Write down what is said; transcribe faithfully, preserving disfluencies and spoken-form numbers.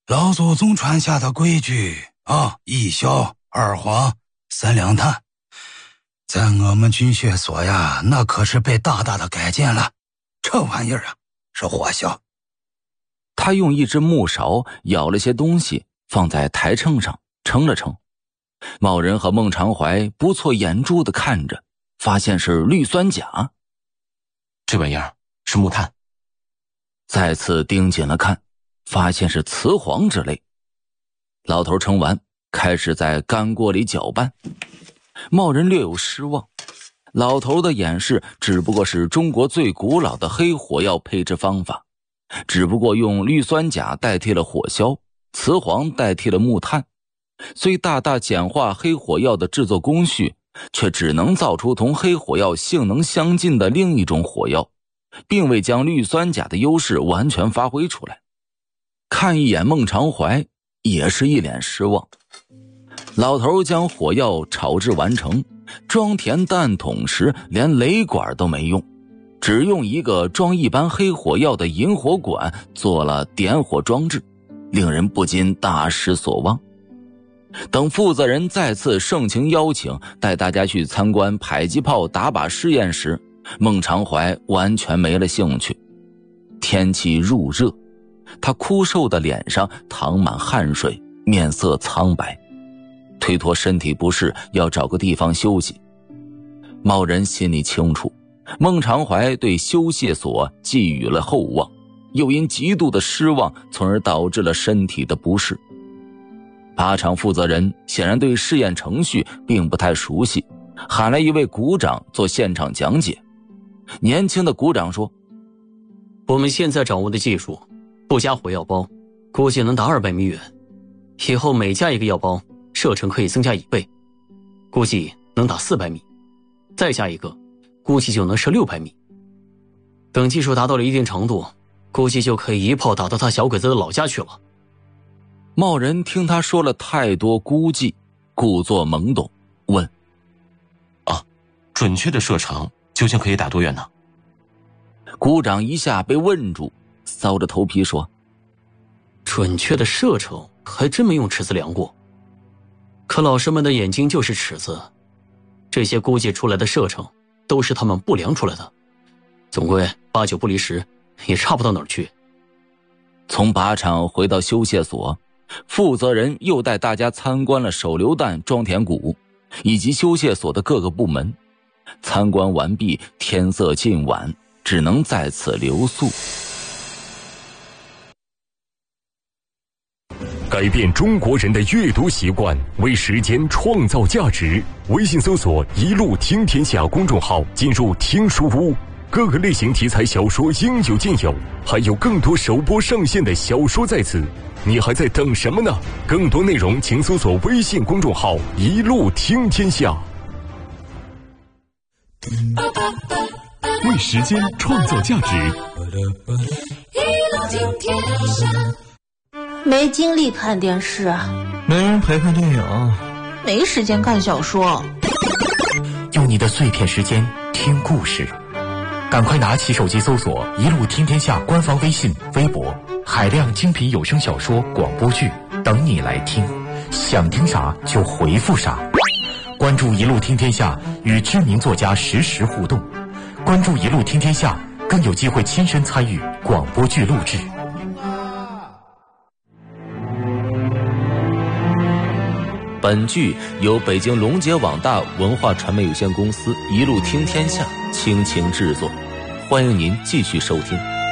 老祖宗传下的规矩啊，一消二黄三两炭，在我们军械所呀，那可是被大大的改进了。这玩意儿啊，是火消。 他用一只木勺舀了些东西放在台秤上称了称。茂人和孟长怀不错眼珠的看着，发现是氯酸钾。 这玩意儿是木炭。 再次盯紧了看，发现是雌黄之类。老头称完，开始在干锅里搅拌。茂人略有失望，老头的演示只不过是中国最古老的黑火药配置方法，只不过用氯酸钾代替了火硝，雌黄代替了木炭，虽大大简化黑火药的制作工序，却只能造出同黑火药性能相近的另一种火药，并未将氯酸钾的优势完全发挥出来。看一眼孟长怀，也是一脸失望。老头将火药炒制完成，装填弹筒时连雷管都没用，只用一个装一般黑火药的引火管做了点火装置，令人不禁大失所望。等负责人再次盛情邀请带大家去参观迫击炮打靶试验时，孟长怀完全没了兴趣。天气入热，他枯瘦的脸上淌满汗水，面色苍白，推脱身体不适要找个地方休息。茂人心里清楚，孟长怀对修械所寄予了厚望，又因极度的失望，从而导致了身体的不适。靶场负责人显然对试验程序并不太熟悉，喊来一位股长做现场讲解。年轻的股长说， 我们现在掌握的技术，不加火药包估计能达二百米远，以后每加一个药包射程可以增加一倍，估计能打四百米，再加一个估计就能射六百米。等技术达到了一定程度，估计就可以一炮打到他小鬼子的老家去了。 茂人听他说了太多估计，故作懵懂，问， 啊，准确的射程究竟可以打多远呢？ 股长一下被问住，搔着头皮说， 准确的射程还真没用尺子量过，可老师们的眼睛就是尺子，这些估计出来的射程都是他们不量出来的，总归八九不离十，也差不到哪儿去。 从靶场回到修械所，负责人又带大家参观了手榴弹装填谷以及修械所的各个部门。参观完毕，天色近晚，只能在此留宿。 改变中国人的阅读习惯，为时间创造价值。微信搜索一路听天下公众号，进入听书屋，各个类型题材小说应有尽有，还有更多首播上线的小说在此，你还在等什么呢？更多内容请搜索微信公众号一路听天下。为时间创造价值， 一路听天下。 没精力看电视， 没人陪看电影， 没时间看小说， 用你的碎片时间听故事，赶快拿起手机搜索一路听天下官方微信微博，海量精品有声小说广播剧等你来听，想听啥就回复啥。关注一路听天下，与知名作家实时互动，关注一路听天下，更有机会亲身参与广播剧录制。 本剧由北京龙杰网大文化传媒有限公司一路听天下倾情制作，欢迎您继续收听。